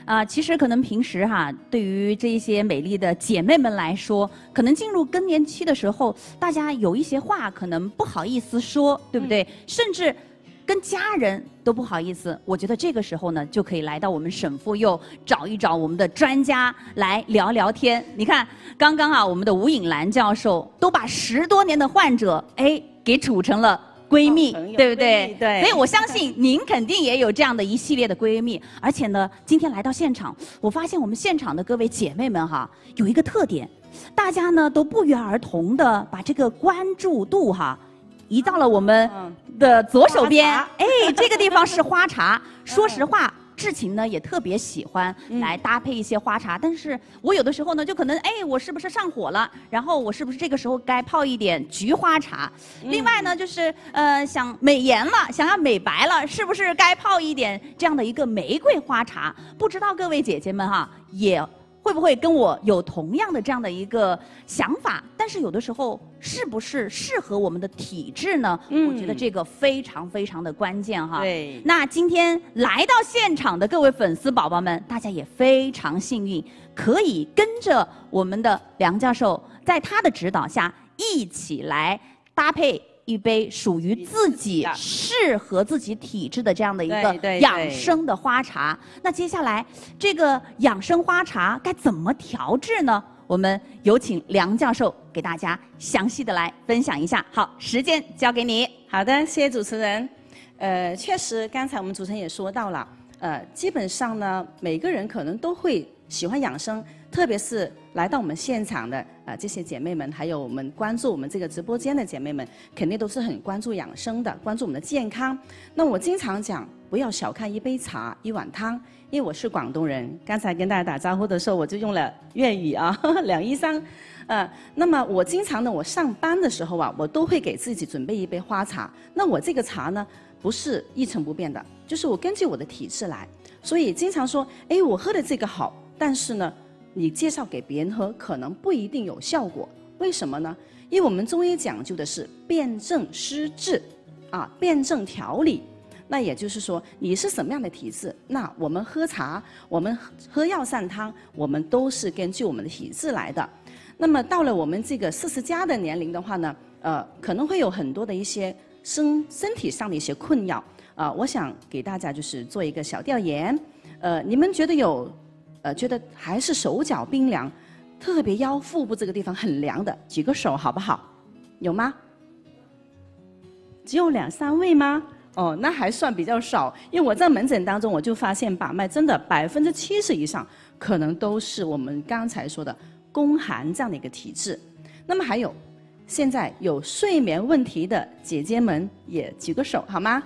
其实可能平时对于这一些美丽的姐妹们来说，可能进入更年期的时候，大家有一些话可能不好意思说，对不对？甚至跟家人都不好意思。我觉得这个时候呢，就可以来到我们省妇幼找一找我们的专家来聊聊天。你看，刚刚我们的吴颖兰教授都把10多年的患者给处成了闺蜜，对不对？ 对。 所以我相信您肯定也有这样的一系列的闺蜜。而且呢，今天来到现场，我发现我们现场的各位姐妹们有一个特点，大家呢都不约而同的把这个关注度移到了我们的左手边。这个地方是花茶。说实话。志勤呢也特别喜欢来搭配一些花茶，但是我有的时候呢就可能我是不是上火了？然后我是不是这个时候该泡一点菊花茶？另外呢就是想美颜了，想要美白了，是不是该泡一点这样的一个玫瑰花茶？不知道各位姐姐们也会不会跟我有同样的这样的一个想法？但是有的时候是不是适合我们的体质呢？我觉得这个非常非常的关键对。 那今天来到现场的各位粉丝宝宝们，大家也非常幸运，可以跟着我们的梁教授，在他的指导下，一起来搭配一杯属于自己、适合自己体质的这样的一个养生的花茶。那接下来这个养生花茶该怎么调制呢？我们有请梁教授给大家详细的来分享一下。好，时间交给你。 好的，谢谢主持人。确实，刚才我们主持人也说到了，基本上呢，每个人可能都会喜欢养生，特别是来到我们现场的这些姐妹们，还有我们关注我们这个直播间的姐妹们，肯定都是很关注养生的，关注我们的健康。那我经常讲，不要小看一杯茶、一碗汤，因为我是广东人。刚才跟大家打招呼的时候，我就用了粤语213。那么我经常呢，我上班的时候我都会给自己准备一杯花茶。那我这个茶呢，不是一成不变的，就是我根据我的体质来。所以经常说，我喝的这个好，但是呢，你介绍给别人喝，可能不一定有效果。为什么呢？因为我们中医讲究的是辨证施治，辨证调理。那也就是说，你是什么样的体质，那我们喝茶，我们喝药膳汤，我们都是根据我们的体质来的。那么到了我们这个40+的年龄的话呢，可能会有很多的一些身体上的一些困扰。我想给大家就是做一个小调研。你们觉得觉得还是手脚冰凉，特别腰腹部这个地方很凉的，举个手好不好？有吗？只有2、3位吗？那还算比较少。因为我在门诊当中，我就发现把脉真的70%以上，可能都是我们刚才说的宫寒这样的一个体质。那么还有，现在有睡眠问题的姐姐们也举个手好吗？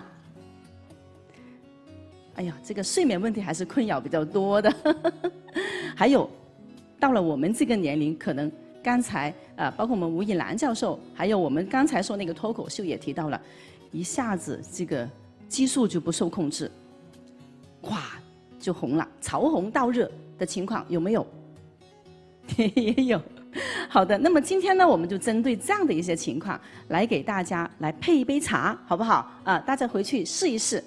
哎呀，这个睡眠问题还是困扰比较多的。还有，到了我们这个年龄，可能刚才包括我们吴颖兰教授，还有我们刚才说那个脱口秀也提到了，一下子这个激素就不受控制，咵就红了，潮红到热的情况有没有？也有。好的，那么今天呢，我们就针对这样的一些情况，来给大家来配一杯茶，好不好？大家回去试一试。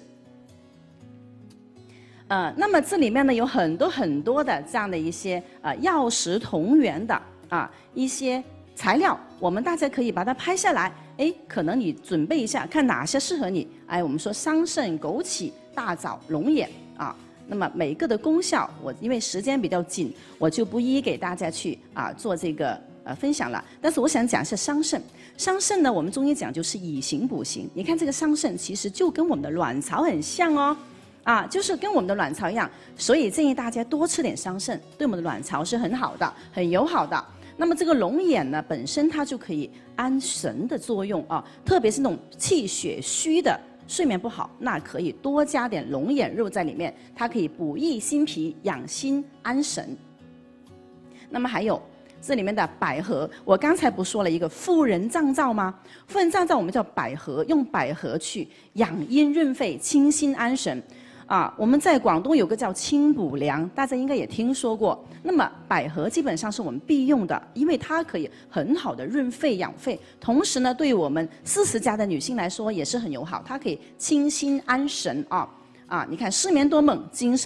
那么这里面呢有很多的这样的一些药食同源的一些材料，我们大家可以把它拍下来。可能你准备一下，看哪些适合你。我们说桑葚、枸杞、大枣、龙眼那么每个的功效，我因为时间比较紧，我就不一一给大家去做这个分享了。但是我想讲一下桑葚。桑葚呢，我们中医讲究是以形补形。你看这个桑葚其实就跟我们的卵巢很像哦。就是跟我们的卵巢一样，所以建议大家多吃点桑葚，对我们的卵巢是很好的，很友好的。那么这个龙眼呢，本身它就可以安神的作用特别是那种气血虚的、睡眠不好，那可以多加点龙眼肉在里面，它可以补益心脾、养心安神。那么还有这里面的百合，我刚才不说了一个妇人脏燥吗？妇人脏燥我们叫百合，用百合去养阴润肺、清心安神。我们在广东有个叫清补凉，大家应该也听说过。那么百合基本上是我们必用的，因为它可以很好的润肺养肺，同时呢，对于我们40+的女性来说也是很友好，它可以清心安神你看失眠多梦、精神